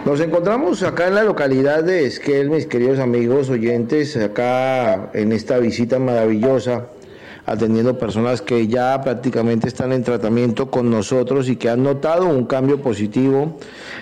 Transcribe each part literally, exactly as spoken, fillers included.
Nos encontramos acá en la localidad de Esquel, mis queridos amigos oyentes, acá en esta visita maravillosa, atendiendo personas que ya prácticamente están en tratamiento con nosotros y que han notado un cambio positivo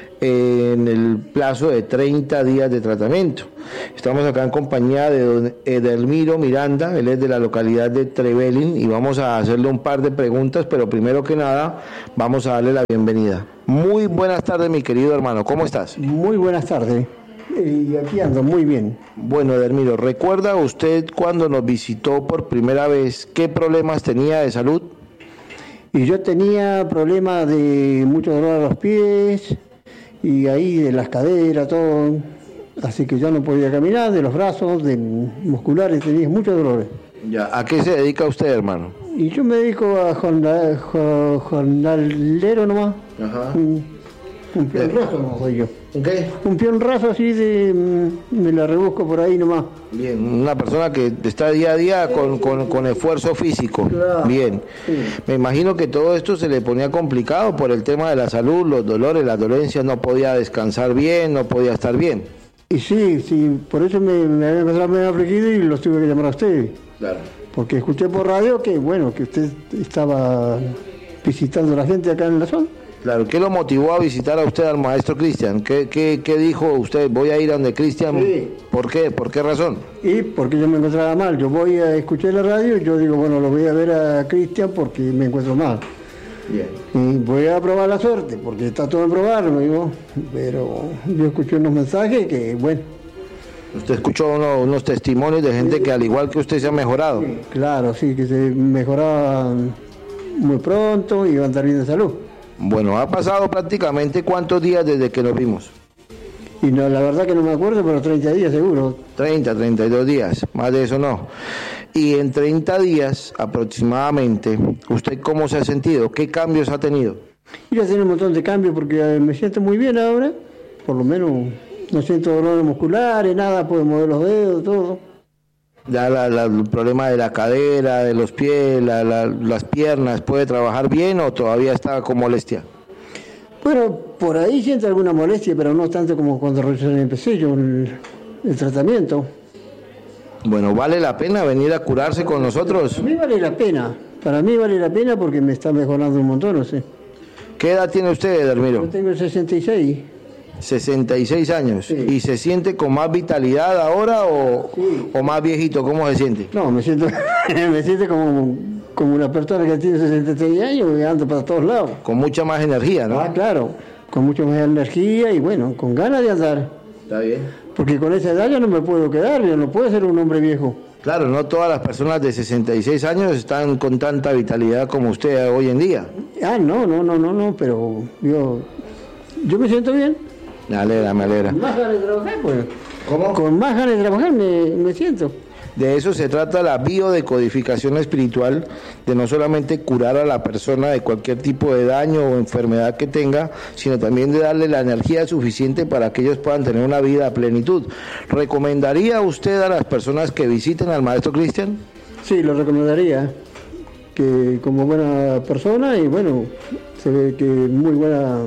en el plazo de treinta días de tratamiento. Estamos acá en compañía de don Edelmiro Miranda, él es de la localidad de Trevelin y vamos a hacerle un par de preguntas, pero primero que nada vamos a darle la bienvenida. Muy buenas tardes, mi querido hermano, ¿cómo estás? Muy buenas tardes, y aquí ando muy bien. Bueno, Edelmiro, ¿recuerda usted cuando nos visitó por primera vez qué problemas tenía de salud? Y yo tenía problemas de mucho dolor a los pies y ahí de las caderas, todo, así que yo no podía caminar, de los brazos, de musculares, tenía muchos dolores. Ya, ¿a qué se dedica usted, hermano? Y yo me dedico a jornal, jornalero nomás. Ajá. Un, un peón raso no soy yo. ¿Un qué? Un peón raso así de, me la rebusco por ahí nomás. Bien, una persona que está día a día con, con, con esfuerzo físico. Claro. Bien. Sí. Me imagino que todo esto se le ponía complicado por el tema de la salud, los dolores, las dolencias, no podía descansar bien, no podía estar bien. Y sí, sí, por eso me, me había empezado a medio afligido y los tuve que llamar a ustedes. Claro. Porque escuché por radio que, bueno, que usted estaba visitando a la gente acá en la zona. Claro, ¿qué lo motivó a visitar a usted al maestro Cristian? ¿Qué, qué, qué dijo usted? Voy a ir a donde Cristian. Sí. ¿Por qué? ¿Por qué razón? Y porque yo me encontraba mal. Yo voy a escuchar la radio y yo digo, bueno, lo voy a ver a Cristian porque me encuentro mal. Bien. Y voy a probar la suerte, porque está todo en probarlo, digo. Pero yo escuché unos mensajes que, bueno. Usted escuchó uno, unos testimonios de gente que al igual que usted se ha mejorado. Sí, claro, sí, que se mejoraba muy pronto y iba a andar bien de salud. Bueno, ha pasado prácticamente ¿cuántos días desde que nos vimos? Y no, la verdad que no me acuerdo, pero treinta días seguro. treinta, treinta y dos días, más de eso no. Y en treinta días aproximadamente, ¿usted cómo se ha sentido? ¿Qué cambios ha tenido? Y ya tiene un montón de cambios porque me siento muy bien ahora, por lo menos no siento dolores musculares, nada, puedo mover los dedos, todo. Ya la, la, el problema de la cadera, de los pies, la, la, las piernas, ¿puede trabajar bien o todavía está con molestia? Bueno, por ahí siento alguna molestia, pero no tanto como cuando recién empecé yo el, el tratamiento. Bueno, ¿vale la pena venir a curarse con nosotros? Para mí vale la pena, para mí vale la pena porque me está mejorando un montón, no sé. ¿Qué edad tiene usted, Edelmiro? Yo tengo sesenta y seis. sesenta y seis años. Sí. ¿Y se siente con más vitalidad ahora o, Sí. o más viejito? ¿Cómo se siente? No, me siento, me siento como, como una persona que tiene sesenta y seis años y ando para todos lados. Con mucha más energía, ¿no? Ah, claro, con mucha más energía y bueno, con ganas de andar. Está bien. Porque con esa edad yo no me puedo quedar, yo no puedo ser un hombre viejo. Claro, no todas las personas de sesenta y seis años están con tanta vitalidad como usted hoy en día. Ah, no, no, no, no, no, pero yo, yo me siento bien. Me alegra, me alegra. Con más ganas de trabajar, pues. ¿Cómo? Con más ganas de trabajar me, me siento. De eso se trata la biodecodificación espiritual, de no solamente curar a la persona de cualquier tipo de daño o enfermedad que tenga, sino también de darle la energía suficiente para que ellos puedan tener una vida a plenitud. ¿Recomendaría usted a las personas que visiten al maestro Cristian? Sí, lo recomendaría, que como buena persona y bueno, se ve que muy buena,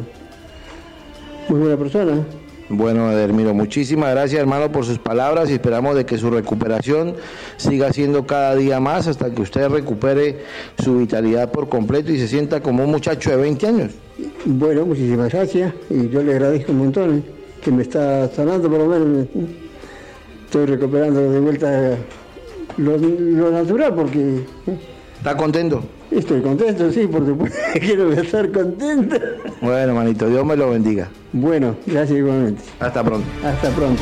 muy buena persona. Bueno, Edelmiro, muchísimas gracias, hermano, por sus palabras y esperamos de que su recuperación siga siendo cada día más hasta que usted recupere su vitalidad por completo y se sienta como un muchacho de veinte años. Bueno, muchísimas gracias y yo le agradezco un montón eh, que me está sanando, por lo menos estoy recuperando de vuelta lo, lo natural porque eh, ¿Está contento? estoy contento, sí, por supuesto, quiero estar contento. Bueno, manito, Dios me lo bendiga. Bueno, gracias igualmente. Hasta pronto. Hasta pronto.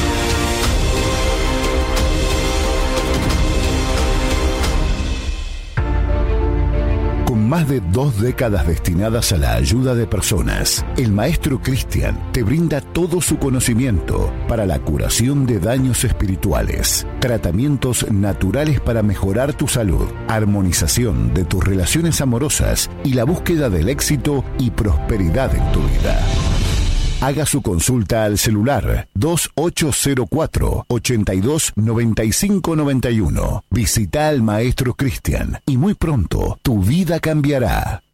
Con más de dos décadas destinadas a la ayuda de personas, el maestro Cristian te brinda todo su conocimiento para la curación de daños espirituales, tratamientos naturales para mejorar tu salud, armonización de tus relaciones amorosas y la búsqueda del éxito y prosperidad en tu vida. Haga su consulta al celular dos ocho cero cuatro, ocho dos, nueve cinco nueve uno. Visita al maestro Cristian y muy pronto tu vida cambiará.